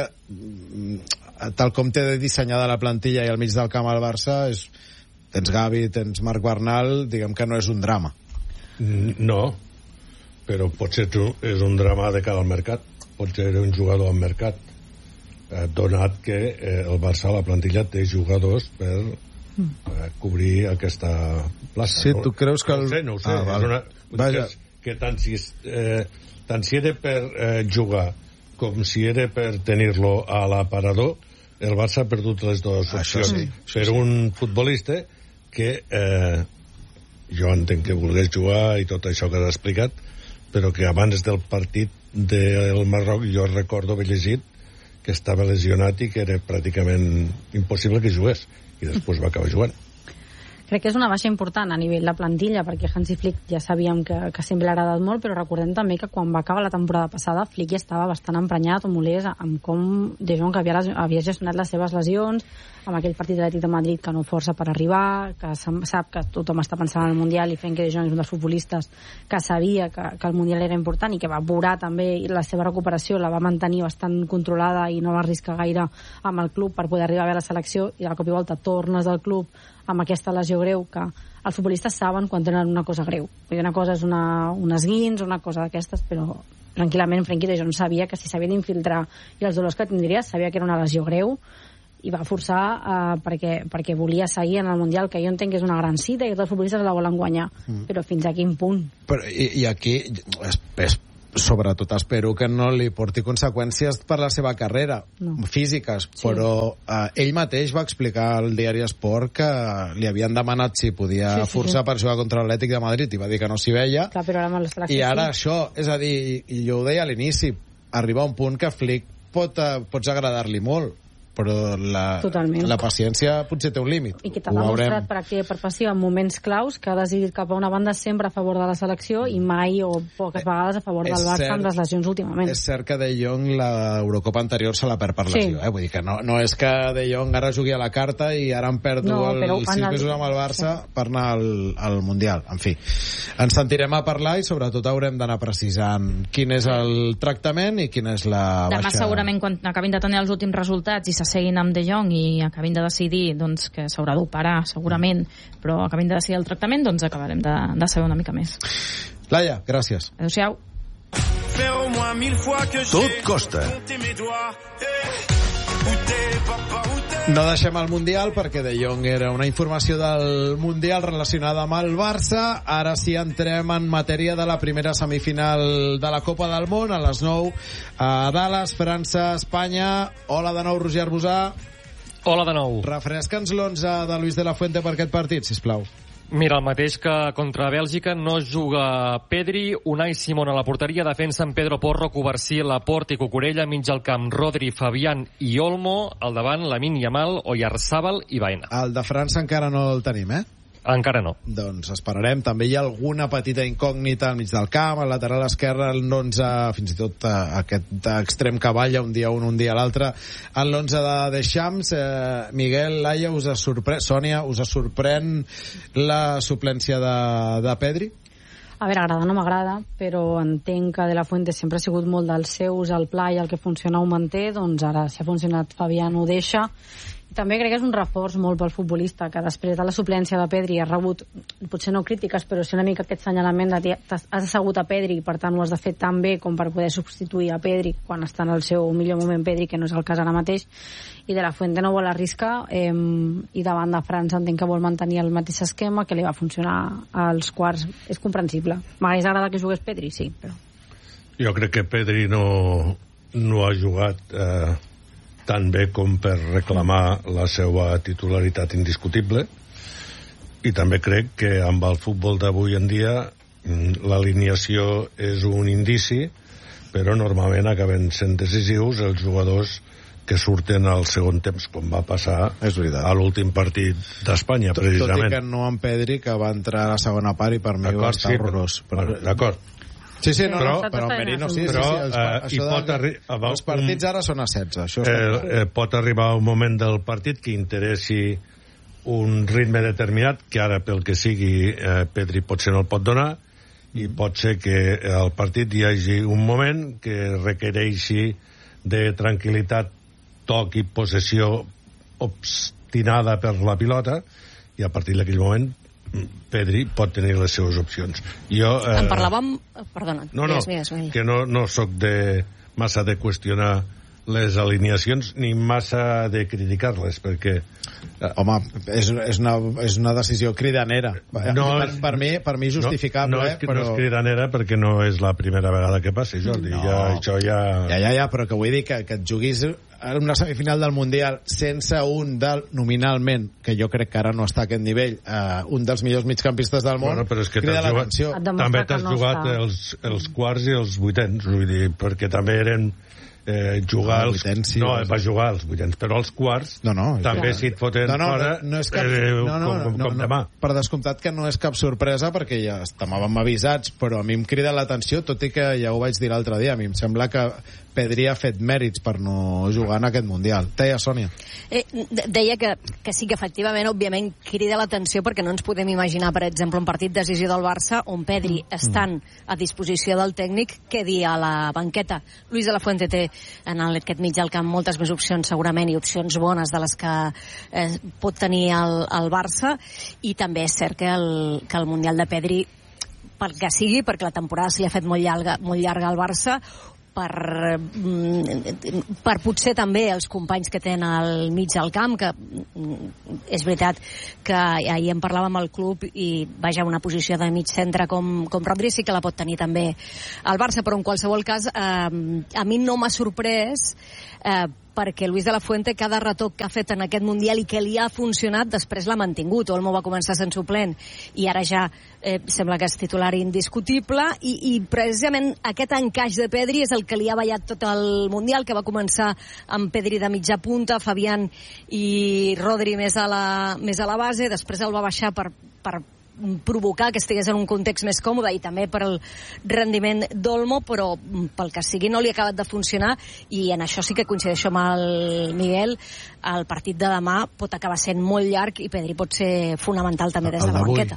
S8: tal com té dissenyada la plantilla i al mig del camp al Barça, és, tens Gavi, tens Marc Bernal, diguem que no és un drama.
S14: No, però potser és un drama de cara al mercat, potser era un jugador al mercat, eh, donat que eh, el Barça, la plantilla, té jugadors per eh, cobrir aquesta plaça.
S8: Sí,
S14: no?
S8: tu creus que... El...
S14: No ho sé, no ho sé.
S8: Ah,
S14: és una...
S8: Vaja.
S14: Que, que tant si, eh, tant si era per eh, jugar com si era per tenir-lo a l'aparador, el Barça ha perdut les dues opcions.
S8: Sí.
S14: Per un futbolista que eh, jo entenc que volgués jugar i tot això que has explicat, però que abans del partit del Marroc jo recordo haver llegit que estava lesionat i que era pràcticament impossible que jugués, i després va acabar jugant.
S16: Crec que és una baixa important a nivell de plantilla, perquè Hansi Flick ja sabíem que, que sempre l'ha agradat molt, però recordem també que quan va acabar la temporada passada Flick ja estava bastant emprenyat o molest amb com De Jong havia, havia gestionat les seves lesions, amb aquell partit de l'Atlètic de Madrid que no força per arribar, que sap que tothom està pensant en el Mundial i fent que De Jong és un dels futbolistes que sabia que, que el Mundial era important i que va veure també la seva recuperació, la va mantenir bastant controlada i no va arriscar gaire amb el club per poder arribar a la selecció, i de cop i volta tornes del club amb aquesta lesió greu, que els futbolistes saben quan tenen una cosa greu. Una cosa és una, un esguins, una cosa d'aquestes, però tranquil·lament Frenkie de Jong sabia que si s'havia d'infiltrar i els dolors que tindria, sabia que era una lesió greu, i va forçar eh, perquè, perquè volia seguir en el Mundial, que jo entenc que és una gran cita i que tots els futbolistes la volen guanyar, mm. però fins a quin punt?
S8: Però, i, i aquí és, és, sobretot espero que no li porti conseqüències per la seva carrera, no. físiques, sí. però eh, ell mateix va explicar al diari Esport que li havien demanat si podia sí, sí, forçar sí. per jugar contra l'Atlètic de Madrid i va dir que no s'hi veia.
S16: Clar, però ara
S8: i ara sí. això, és a dir, i, i jo ho deia a l'inici, arriba a un punt que Flick pot, eh, pots agradar-li molt, però la, la paciència potser té un límit.
S16: I que t'ha demostrat per activa i per passiva en moments claus que ha decidit cap a una banda sempre a favor de la selecció i mai o poques vegades a favor del Barça amb les lesions últimament.
S8: És cert que De Jong l'Eurocopa anterior se la perd per lesió, sí. eh? Vull dir que no, no és que De Jong ara jugui a la carta i ara em perdo no, els sis mesos amb el Barça sí. per anar al, al Mundial. En fi, ens sentirem a parlar i sobretot haurem d'anar precisant quin és el tractament i quina és la
S15: Demà
S8: baixa...
S15: segurament quan acabin de tenir els últims resultats i seguin amb De Jong i acabin de decidir doncs, que s'haurà d'operar segurament, però acabin de decidir el tractament, doncs acabarem de, de saber una mica més.
S8: Laia, gràcies.
S15: Adéu-siau.
S1: Tot costa.
S8: No deixem el Mundial perquè De Jong era una informació del Mundial relacionada amb el Barça. Ara sí entrem en matèria de la primera semifinal de la Copa del Món a les nou a Dallas, França, Espanya. Hola de nou, Roger Arbusà.
S10: Hola de nou.
S8: Refresca'ns l'onze de Luis de la Fuente per aquest partit, sisplau.
S10: Mira, el mateix que contra Bèlgica, no juga Pedri, Unai Simón a la porteria, defensen Pedro Porro, Covarsí, Laporte i Cucurella, mig al camp Rodri, Fabián i Olmo, al davant Lamine Yamal, Oyarzábal i Baena.
S8: El de França encara no el tenim, eh?
S10: Encara no.
S8: Doncs esperarem. També hi ha alguna petita incògnita al mig del camp, al lateral esquerre, en l'onze, fins i tot uh, aquest extrem que balla un dia un, un dia l'altre, en l'onze de Deschamps. Eh, Miguel, Laia, us sorprèn, Sònia, us sorprèn la suplència de, de Pedri?
S16: A veure, agrada no m'agrada, però entenc que De La Fuente sempre ha sigut molt dels seus, el pla i el que funciona ho manté, doncs ara si ha funcionat Fabián ho deixa. També crec que és un reforç molt pel futbolista, que després de la suplència de Pedri ha rebut, potser no crítiques, però sí una mica aquest senyalament de dir, has assegut a Pedri i per tant ho has de fer tan bé com per poder substituir a Pedri quan està en el seu millor moment Pedri, que no és el cas ara mateix, i De La Fuente no vol arriscar, eh, i davant de França entenc que vol mantenir el mateix esquema que li va funcionar als quarts. És comprensible. M'hagués agradat que jugués Pedri, sí, però...
S14: Jo crec que Pedri no, no ha jugat... Eh... tan bé com per reclamar la seva titularitat indiscutible, i també crec que amb el futbol d'avui en dia l'alineació és un indici, però normalment acaben sent decisius els jugadors que surten al segon temps, com va passar a l'últim partit d'Espanya, precisament.
S8: Tot i que no en Pedri, que va entrar a la segona part i per mi va estar
S14: sí,
S8: horrorós.
S14: Però... D'acord.
S8: Sí, sí, no,
S14: però,
S8: no, però en Merino sí,
S14: però,
S8: sí, sí, els,
S14: uh,
S8: això
S14: pot
S8: de,
S14: arri-
S8: els partits ara són a setze, això està
S14: eh,
S8: clar.
S14: eh, pot arribar un moment del partit que interessi un ritme determinat, que ara pel que sigui eh, Pedri potser no el pot donar, i pot ser que al partit hi hagi un moment que requereixi de tranquil·litat, toc i possessió obstinada per la pilota, i a partir d'aquell moment Pedri pot tenir les seves opcions. Jo, eh,
S9: En parlàvem... Perdona,
S14: no, no,
S9: digues, digues, digues.
S14: que no, no sóc de massa de qüestionar les alineacions ni massa de criticar-les, perquè
S8: home, és, és, una, és una decisió cridanera.
S14: No,
S8: per, per, mi, per mi justificable,
S14: no, no,
S8: eh,
S14: és,
S8: però...
S14: no és cridanera perquè no és la primera vegada que passa, Jordi.
S8: No.
S14: Ja, això ja...
S8: Ja, ja, ja, però que vull dir que, que et juguis en una semifinal del Mundial sense un del, nominalment, que jo crec que ara no està a aquest nivell, eh, un dels millors migcampistes del món,
S14: bueno, però és que
S8: crida
S14: jugat,
S8: l'atenció.
S14: també t'has no jugat està. els, els quarts i els vuitens, vull dir, perquè també eren eh, jugar
S8: no,
S14: els...
S8: vuitens, sí,
S14: no,
S8: sí.
S14: va jugar els vuitens, però els quarts
S8: no, no,
S14: també
S8: ja.
S14: si et foten
S8: no, no,
S14: fora
S8: no, no és cap,
S14: eh,
S8: no, no,
S14: com, com,
S8: no,
S14: com
S8: no,
S14: demà.
S8: Per descomptat que no és cap sorpresa, perquè ja estàvem avisats, però a mi em crida l'atenció, tot i que ja ho vaig dir l'altre dia, a mi em sembla que Pedri ha fet mèrits per no jugar en aquest Mundial. Deia, Sònia.
S9: Eh, deia que, que sí que efectivament, òbviament, crida l'atenció perquè no ens podem imaginar, per exemple, un partit decisió del Barça on Pedri, mm. estant a disposició del tècnic, quedi a la banqueta. Luis de la Fuente té en aquest mig del camp moltes més opcions, segurament, i opcions bones de les que eh, pot tenir el, el Barça, i també és cert que el, que el Mundial de Pedri, pel que sigui, perquè la temporada se li ha fet molt llarga, molt llarga al Barça, per, per potser també els companys que tenen al mig del camp, que és veritat que ahir en parlàvem al club i vaja, una posició de mig centre com, com Rodri sí que la pot tenir també al Barça, però en qualsevol cas eh, a mi no m'ha sorprès eh, perquè Luis de la Fuente cada retoc que ha fet en aquest Mundial i que li ha funcionat després l'ha mantingut. Olmo va començar sent suplent i ara ja eh, sembla que és titular indiscutible i, i precisament aquest encaix de Pedri és el que li ha ballat tot el Mundial, que va començar amb Pedri de mitja punta, Fabián i Rodri més a la, més a la base, després el va baixar per, per provocar que estigués en un context més còmode i també per el rendiment d'Olmo, però pel que sigui no li ha acabat de funcionar i en això sí que coincideixo amb el Miguel. El partit de demà pot acabar sent molt llarg i Pedri pot ser fonamental també des de la banqueta.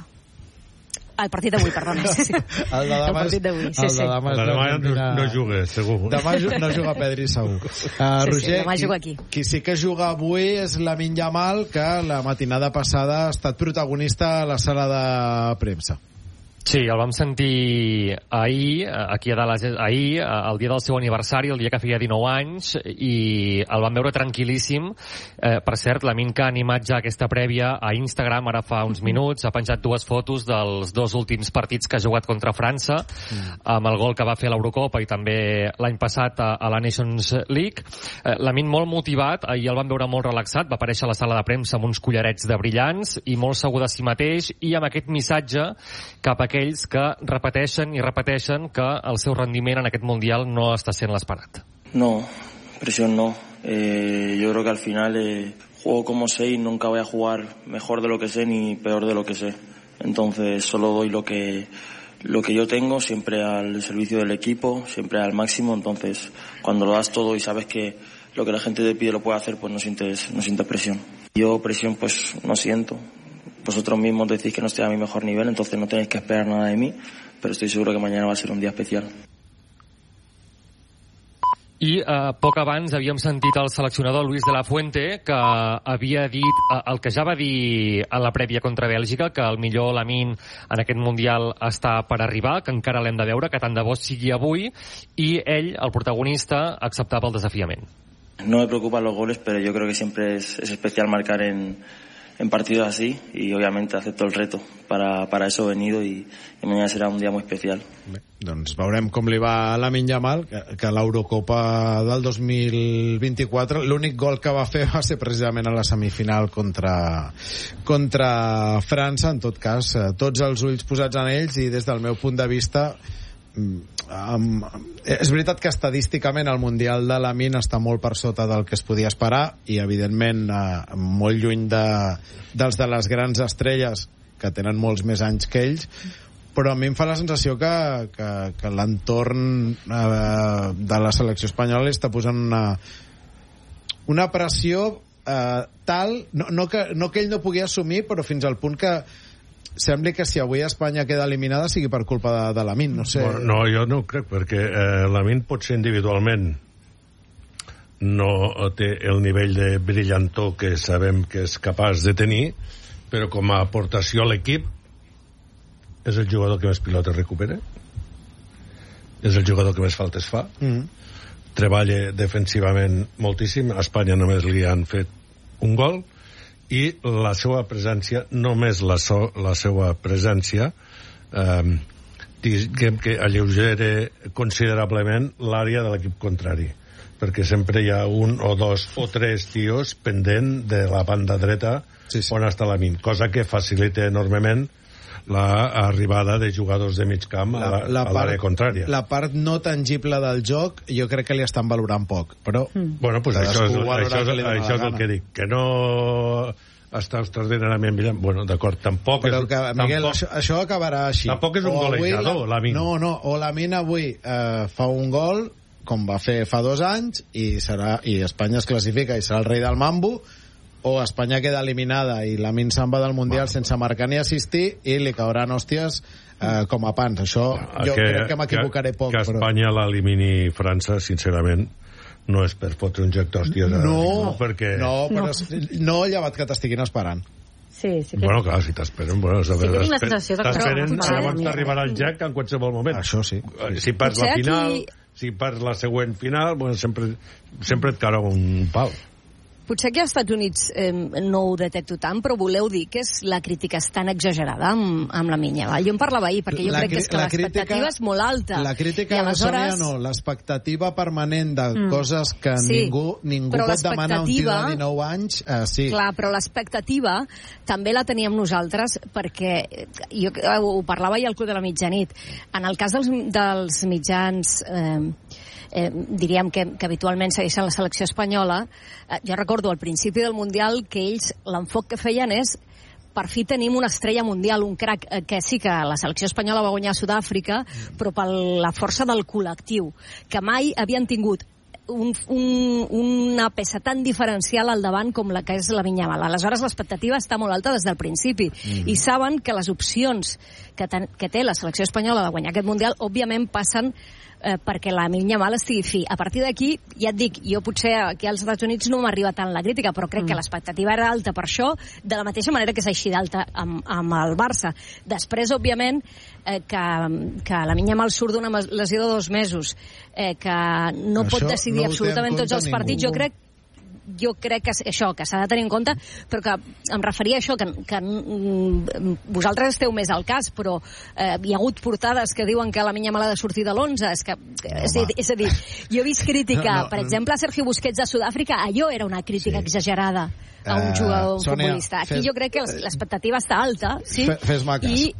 S9: El partit d'avui, perdona. Sí, sí.
S8: El de demà,
S9: el partit d'avui, sí,
S8: el
S9: sí.
S8: de demà,
S14: el de demà no, no juga, segur.
S8: Demà no juga Pedri, segur. Uh,
S9: sí,
S8: Roger,
S9: sí, demà juga aquí.
S8: Qui, qui sí que juga avui és Lamine Yamal, que la matinada passada ha estat protagonista a la sala de premsa.
S10: Sí, el vam sentir ahir, aquí a Dallas, ahir, el dia del seu aniversari, el dia que feia dinou anys, i el vam veure tranquil·líssim. Eh, per cert, Lamine, que ha animat ja aquesta prèvia a Instagram, ara fa uns minuts, ha penjat dues fotos dels dos últims partits que ha jugat contra França, mm. amb el gol que va fer a l'Eurocopa i també l'any passat a, a la Nations League. Eh, Lamine molt motivat, ahir el vam veure molt relaxat, va aparèixer a la sala de premsa amb uns collarets de brillants i molt segur de si mateix, i amb aquest missatge cap a aquells que repeteixen i repeteixen que el seu rendiment en aquest Mundial no està sent l'esperat.
S11: No, presión no. Eh, yo creo que al final eh, juego como sé y nunca voy a jugar mejor de lo que sé ni peor de lo que sé. Entonces solo doy lo que lo que yo tengo, siempre al servicio del equipo, siempre al máximo. Entonces cuando lo das todo y sabes que lo que la gente te pide lo puede hacer, pues no sientes, no sientes presión. Yo presión pues no siento. Vosotros mismos decís que no estoy a mi mejor nivel, entonces no tenéis que esperar nada de mí, pero estoy seguro que mañana va a ser un día especial.
S10: I eh, poc abans havíem sentit el seleccionador Luis de la Fuente, que havia dit eh, el que ja va dir a la prèvia contra Bèlgica, que el millor Lamine en aquest Mundial està per arribar, que encara l'hem de veure, que tant de bo sigui avui, i ell, el protagonista, acceptava el desafiament.
S11: No me preocupan los goles, pero yo creo que siempre es, es especial marcar en... en partidos así y obviamente acepto el reto, para, para eso he venido y, y mañana será un día muy especial.
S8: Bé, doncs veurem com li va a Lamine Yamal, que, que a l'Eurocopa del dos mil vint-i-quatre l'únic gol que va fer va ser precisament a la semifinal contra, contra França. En tot cas, tots els ulls posats en ells i des del meu punt de vista Um, és veritat que estadísticament el Mundial de Lamine està molt per sota del que es podia esperar i evidentment uh, molt lluny de, dels de les grans estrelles que tenen molts més anys que ells, però a mi em fa la sensació que, que, que l'entorn eh, de la selecció espanyola li està posant una, una pressió eh, tal, no, no, que, no que ell no pugui assumir, però fins al punt que sembli que si avui Espanya queda eliminada sigui per culpa de, de Lamine, no sé.
S14: Bueno, no, jo no ho crec, perquè eh, Lamine potser individualment no té el nivell de brillantor que sabem que és capaç de tenir, però com a aportació a l'equip és el jugador que més pilotes recupera, és el jugador que més faltes fa, mm. treballa defensivament moltíssim, a Espanya només li han fet un gol, i la seva presència, només la, so, la seva presència eh, diguem que alleugera considerablement l'àrea de l'equip contrari, perquè sempre hi ha un o dos o tres tios pendent de la banda dreta sí, sí. on està Lamine, cosa que facilita enormement l'arribada de jugadors de mig camp la, a l'àrea la contrària.
S8: La part no tangible del joc jo crec que li estan valorant poc, però
S14: mm. bueno, pues això és, això és, això és el que dic, que no està extraordinàriament brillant. Bueno, d'acord, tampoc
S8: però
S14: és...
S8: que, Miguel,
S14: tampoc,
S8: això, això acabarà així.
S14: Tampoc és un golejador, la, Lamine.
S8: No, no, o Lamine avui eh, fa un gol, com va fer fa dos anys, i, serà, i Espanya es classifica i serà el rei del mambo, o Espanya queda eliminada i Lamine se'n va del Mundial bueno. sense marcar ni assistir i li cauran hòsties eh, com a pans. Això jo que, crec que m'equivocaré poc.
S14: Que Espanya però... l'elimini França, sincerament, no és per fotre un joc d'hòsties.
S8: No,
S14: no, perquè...
S8: no, però no, no llevat que t'estiguin esperant.
S16: Sí, sí que...
S14: Bueno, clar, si t'esperen... Bueno,
S16: sí que tinc la sensació
S14: que... T'esperen abans d'arribar al jack en qualsevol moment.
S8: Això sí.
S14: Si perds la final, aquí... si perds la següent final, bueno, sempre, sempre et caurà un pal.
S9: Potser aquí als Estats Units eh, no ho detecto tant, però voleu dir que és la crítica és tan exagerada amb, amb la Minya. Jo en parlava ahir, perquè jo la, crec que, és que l'expectativa és molt alta.
S8: La crítica, aleshores... Sònia, no. L'expectativa permanent de mm. coses que sí, ningú, ningú pot demanar a un tio de dinou anys, eh, sí.
S9: Clar, però l'expectativa també la teníem nosaltres, perquè jo ho parlava ahir al Club de la Mitjanit. En el cas dels, dels mitjans... Eh, Eh, diríem que, que habitualment segueixen la selecció espanyola, eh, jo recordo al principi del Mundial que ells l'enfoc que feien és per fi tenim una estrella mundial, un crac, eh, que sí que la selecció espanyola va guanyar a Sud-àfrica, però per la força del col·lectiu, que mai havien tingut un, un, una peça tan diferencial al davant com la que és la Lamine Yamal. Aleshores l'expectativa està molt alta des del principi mm. i saben que les opcions que, ten, que té la selecció espanyola de guanyar aquest Mundial òbviament passen Eh, perquè la Lamine Yamal estigui fi. A partir d'aquí, ja et dic, jo potser aquí als Estats Units no m'arriba tant la crítica, però crec mm. que l'expectativa era alta per això, de la mateixa manera que és així d'alta amb, amb el Barça. Després, òbviament, eh, que, que la Lamine Yamal surt d'una lesió de dos mesos, eh, que no això pot decidir no absolutament tots els partits, ningú. jo crec jo crec que això, que s'ha de tenir en compte, però que em referia a això, que, que mm, vosaltres esteu més al cas, però eh, hi ha hagut portades que diuen que la Lamine Yamal ha de sortir de l'onze, és, que, és, és a dir, jo he vist crítica, no, no, per exemple, a Sergio Busquets de Sud-àfrica, allò era una crítica sí. exagerada a un jugador, un uh, Sònia, futbolista. Aquí fes, jo crec que l'expectativa està alta, sí?
S8: Fes-me cas. I...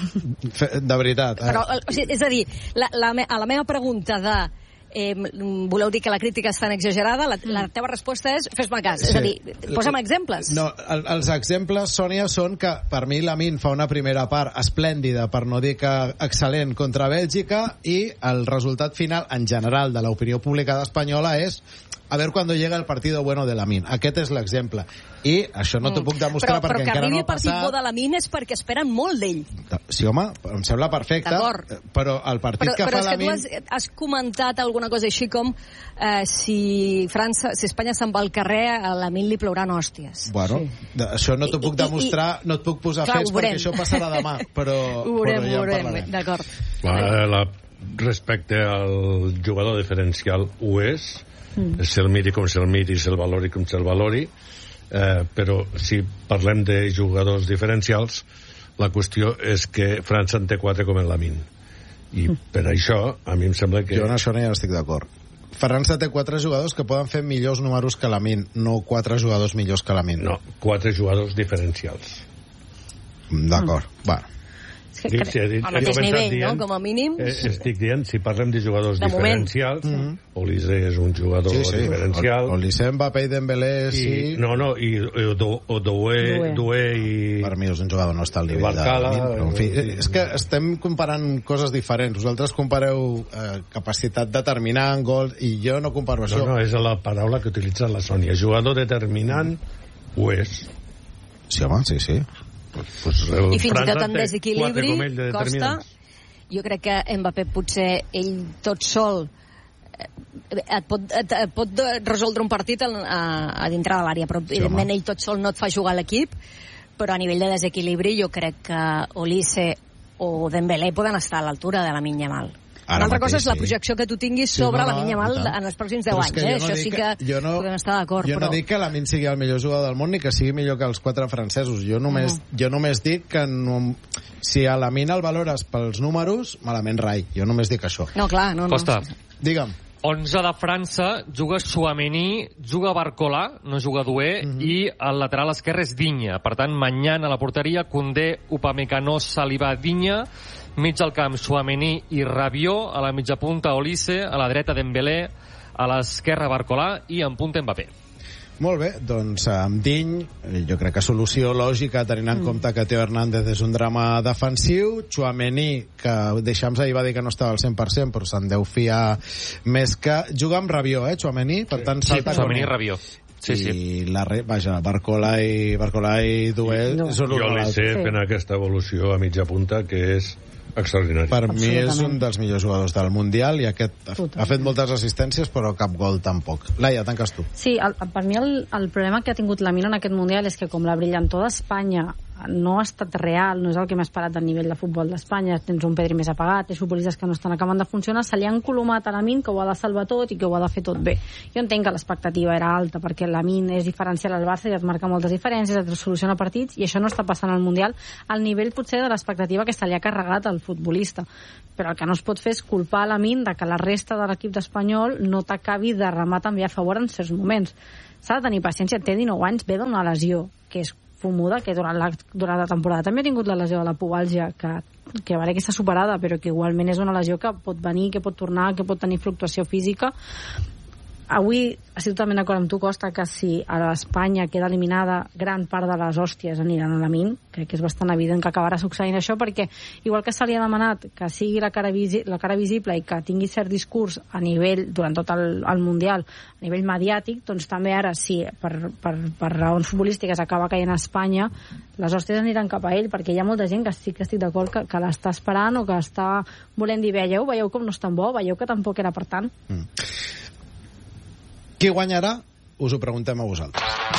S8: De veritat. Eh?
S9: Però, o sigui, és a dir, la, la, a la meva pregunta de Eh, voleu dir que la crítica és tan exagerada? La, la teva resposta és fes-me cas. Sí. És a dir, posa'm exemples.
S8: No, el, els exemples, Sònia, són que per mi Lamine fa una primera part esplèndida, per no dir que excel·lent, contra Bèlgica, i el resultat final, en general, de l'opinió pública espanyola és a veure quan llega el partido bueno de Lamine. Aquest és l'exemple. I això no t'ho puc demostrar
S9: però,
S8: perquè
S9: però
S8: encara no ha passat. Però que arribi el partit
S9: bo de Lamine és perquè esperen molt d'ell.
S8: Sí, home, em sembla perfecte. Però el partit
S9: però,
S8: que
S9: però
S8: fa Lamine...
S9: Però és que tu has, has comentat alguna cosa així com eh, si França, si Espanya se'n va al carrer, a Lamine li plouran hòsties.
S8: Bueno, sí. Això no t'ho puc demostrar, I, i, no et puc posar clar, fets perquè això passarà demà. Però,
S9: ho veurem,
S8: però ja
S9: ho veurem, d'acord.
S14: La, la, respecte al jugador diferencial ho és, Mm. se'l miri com se'l miri, se'l valori com se'l valori, eh, però si parlem de jugadors diferencials, la qüestió és que França en té quatre com el Lamine, i mm. per això a mi em sembla que...
S8: Jo en això no ja estic d'acord. França té quatre jugadors que poden fer millors números que Lamine, no quatre jugadors millors que Lamine.
S14: No, quatre jugadors diferencials.
S8: D'acord, mm. bueno.
S16: És
S14: Sí, sí, dit,
S9: al mateix nivell,
S14: dient,
S9: no?, com a mínim.
S14: Eh, estic dient, si parlem de jugadors
S9: de
S14: diferencials, mm -hmm. Olise és un jugador
S8: sí, sí.
S14: diferencial.
S8: Olise, Mbappé i Dembélé, sí.
S14: I, no, no, i Doué, Doué i...
S8: Per mi és un jugador no està al nivell
S14: Barcala,
S8: de... Però, en fi, és que estem comparant coses diferents. Vosaltres compareu eh, capacitat determinant, gol, i jo no comparo
S14: no,
S8: això.
S14: No, és la paraula que utilitza la Sònia. Jugador determinant ho és.
S8: Sí, home, sí, sí.
S14: Pues,
S9: I fins i tot en desequilibri, de Costa, jo crec que Mbappé potser ell tot sol et pot, et, et pot resoldre un partit a, a, a dintre de l'àrea, però sí, evidentment ell tot sol no et fa jugar a l'equip, però a nivell de desequilibri jo crec que Olise o Dembélé poden estar a l'altura de Lamine Yamal. Ara Una altra mateix, cosa és la projecció que tu tinguis sobre sí, no, no, Lamine Yamal en els pròxims deu anys, eh? No això sí que, que no, podem estar d'acord.
S8: Jo
S9: però...
S8: no dic que Lamine sigui el millor jugador del món ni que sigui millor que els quatre francesos. Jo només, mm. jo només dic que no, si a Lamine el valores pels números, malament rai. Jo només dic això.
S9: No, clar, no, no.
S10: Costa.
S8: Digue'm.
S10: onze de França, juga Tchouaméni, juga Barcola, no juga Doué, mm -hmm. i el lateral esquerre és Digne. Per tant, Mañán a la porteria, Koundé, Upamecano, Saliba, Digne, mig al camp Tchouaméni i Rabiot, a la mitja punta Olise, a la dreta Dembélé, a l'esquerra Barcola i en punta Mbappé.
S8: Molt bé, doncs amb Diny, jo crec que solució lògica, tenint en mm. compte que Teo Hernández és un drama defensiu, Tchouaméni, que Deschamps ahir va dir que no estava al cent per cent, però se'n deu fiar més que... Juga amb Rabiot, eh, Tchouaméni? Per tant,
S10: sí, Tchouaméni i Rabiot. Sí,
S8: i
S10: sí.
S8: la re... Vaja, Barcola i, Barcola i Doué...
S14: No. Jo li sé sí. fent aquesta evolució a mitja punta, que és extraordinari.
S8: Per mi és un dels millors jugadors del Mundial i aquest ha, ha fet moltes assistències però cap gol tampoc. Laia, tanques tu.
S16: Sí, el, per mi el, el problema que ha tingut Lamine en aquest Mundial és que com la brillantor d'Espanya no ha estat real, no és el que hem esperat del nivell de futbol d'Espanya, tens un Pedri més apagat, tens futbolistes que no estan acabant de funcionar, se li han colomat a Lamine que ho ha de salvar tot i que ho ha de fer tot bé. Jo entenc que l'expectativa era alta perquè Lamine és diferencial al Barça i et marca moltes diferències, et soluciona partits i això no està passant al Mundial al nivell potser de l'expectativa que se li ha carregat al futbolista. Però el que no es pot fer és culpar a Lamine de que la resta de l'equip d'Espanyol no t'acabi de remar també a favor en certs moments. S'ha de tenir paciència, té dinou anys, ve d'una lesió que és fumuda, que durant la, durant la temporada també ha tingut la lesió de la pubalgia que, que vale que està superada però que igualment és una lesió que pot venir, que pot tornar, que pot tenir fluctuació física. Avui estic totalment d'acord amb tu, Costa, que si a Espanya queda eliminada gran part de les hòsties aniran a Lamine, crec que és bastant evident que acabarà succeint això, perquè igual que se li ha demanat que sigui la cara, visi la cara visible i que tingui cert discurs a nivell, durant tot el, el Mundial, a nivell mediàtic, doncs també ara, si per, per, per raons futbolístiques acaba caient a Espanya, les hòsties aniran cap a ell, perquè hi ha molta gent que sí que estic d'acord que, que l'està esperant o que està volent dir, veieu, veieu com no és tan bo, veieu que tampoc era per tant. Mm.
S8: Qui guanyarà? Us ho preguntem a vosaltres.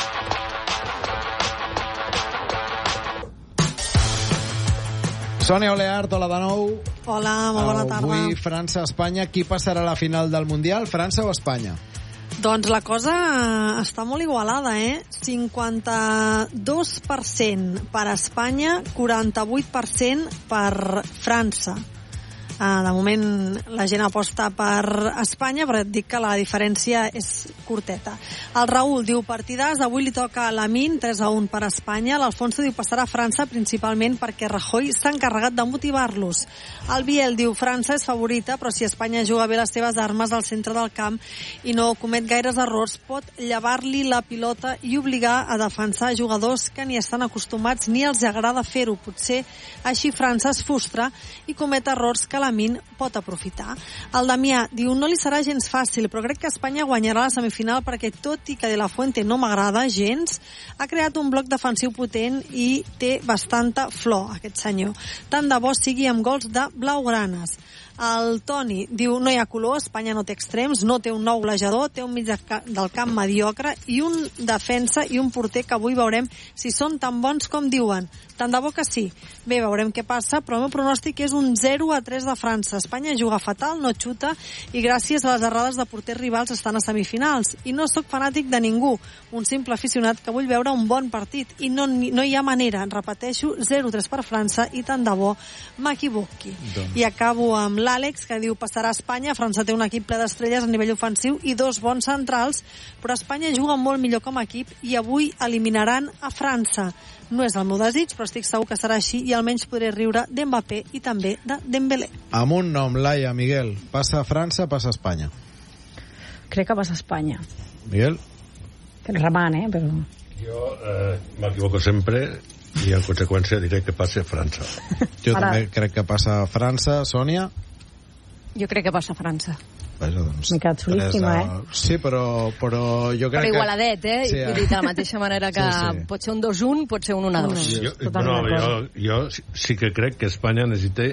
S8: Sònia Oleart, hola de nou.
S13: Hola, molt bona tarda.
S8: Avui França-Espanya. Qui passarà a la final del Mundial, França o Espanya?
S13: Doncs la cosa està molt igualada, eh? cinquanta-dos per cent per Espanya, quaranta-vuit per cent per França. Uh, de moment la gent aposta per Espanya, però et dic que la diferència és curteta. El Raül diu partidàs, avui li toca a Lamine, tres a un per Espanya. L'Alfonso diu passarà a França principalment perquè Rajoy s'ha encarregat de motivar-los. El Biel diu França és favorita, però si Espanya juga bé les seves armes al centre del camp i no comet gaires errors, pot llevar-li la pilota i obligar a defensar jugadors que ni estan acostumats ni els agrada fer-ho. Potser així França es frustra i comet errors que Lamine pot aprofitar. El Damià diu no li serà gens fàcil, però crec que Espanya guanyarà la semifinal perquè tot i que De La Fuente no m'agrada gens, ha creat un bloc defensiu potent i té bastanta flor, aquest senyor. Tant de bo sigui amb gols de blaugranes. El Toni diu no hi ha color, Espanya no té extrems, no té un nou golejador, té un mig de ca del camp mediocre i un defensa i un porter que avui veurem si són tan bons com diuen. Tant de bo que sí. Bé, veurem què passa, però el meu pronòstic és un zero a tres de de França. Espanya juga fatal, no xuta, i gràcies a les errades de porters rivals estan a semifinals. I no sóc fanàtic de ningú, un simple aficionat que vull veure un bon partit, i no, no hi ha manera, repeteixo, zero tres per França, i tant de bo m'equivoqui.
S8: Doncs.
S13: I acabo amb l'Àlex, que diu passarà a Espanya. França té un equip ple d'estrelles a nivell ofensiu i dos bons centrals, però Espanya juga molt millor com a equip i avui eliminaran a França. No és el meu desig, però estic segur que serà així i almenys podré riure d'Mbappé i també de Dembélé.
S8: Amb un nom, Laia, Miguel. Passa a França, passa a Espanya.
S16: Crec que passa a Espanya.
S8: Miguel?
S16: Que el reman, eh? Però...
S14: Jo eh, m'equivoco sempre i en conseqüència diré que passa a França.
S8: Jo Ara... també crec que passa a França. Sònia?
S9: Jo crec que passa a França.
S8: Vaja, doncs,
S16: m'he quedat solíssima,
S8: a...
S16: eh?
S8: Sí, però, però jo crec
S9: però igualadet, eh?
S8: que... Sí,
S9: Vull dir, de la mateixa manera que sí, sí. pot ser un dos un, pot ser un un a dos.
S14: Jo, no, jo, jo sí que crec que Espanya necessita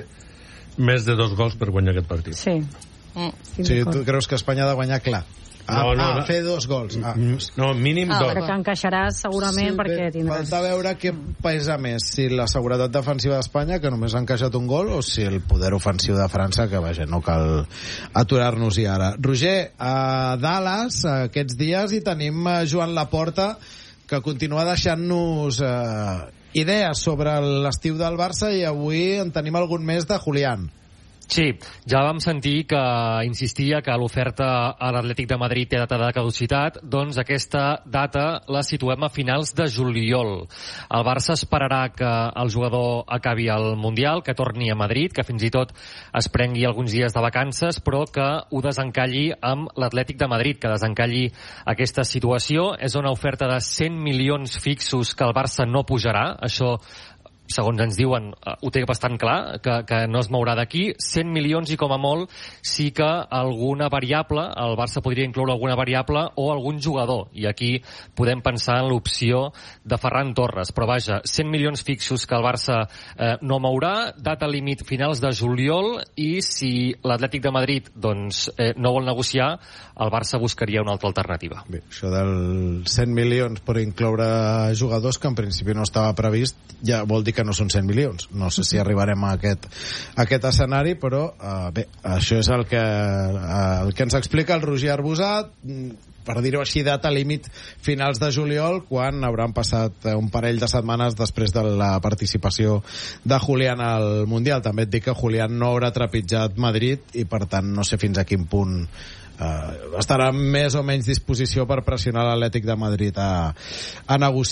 S14: més de dos gols per guanyar aquest partit.
S16: Sí.
S13: Mm.
S8: Sí, tu creus que Espanya ha de guanyar clar? Ah,
S14: no, no,
S8: ah
S14: no.
S8: fer dos gols. Ah.
S14: No, mínim
S16: ah,
S14: dos.
S16: Crec que encaixaràs segurament sí, perquè tindràs...
S8: Falta veure què pesa més, si la seguretat defensiva d'Espanya, que només ha encaixat un gol, o si el poder ofensiu de França, que vaja, no cal aturar-nos-hi ara. Roger, a Dallas aquests dies hi tenim Joan Laporta, que continua deixant-nos eh, idees sobre l'estiu del Barça, i avui en tenim algun més de Julián.
S10: Sí, ja vam sentir que insistia que l'oferta a l'Atlètic de Madrid té data de caducitat, doncs aquesta data la situem a finals de juliol. El Barça esperarà que el jugador acabi el Mundial, que torni a Madrid, que fins i tot es prengui alguns dies de vacances, però que ho desencalli amb l'Atlètic de Madrid, que desencalli aquesta situació. És una oferta de cent milions fixos que el Barça no pujarà, això segons ens diuen, ho té bastant clar, que, que no es mourà d'aquí. cent milions i com a molt sí que alguna variable, el Barça podria incloure alguna variable o algun jugador, i aquí podem pensar en l'opció de Ferran Torres, però vaja, cent milions fixos que el Barça eh, no mourà, data límit finals de juliol, i si l'Atlètic de Madrid doncs, eh, no vol negociar, el Barça buscaria una altra alternativa.
S8: Bé, això dels cent milions per incloure jugadors, que en principi no estava previst, ja vol dir que no són cent milions. No sé si arribarem a aquest, a aquest escenari, però uh, bé, això és el que, uh, el que ens explica el Roger Arbusat, per dir-ho així, data límit finals de juliol, quan hauran passat un parell de setmanes després de la participació de Julián al Mundial. També et dic que Julián no haurà trepitjat Madrid i, per tant, no sé fins a quin punt Uh, estarà més o menys disposició per pressionar l'Atlètic de Madrid a, a negociar.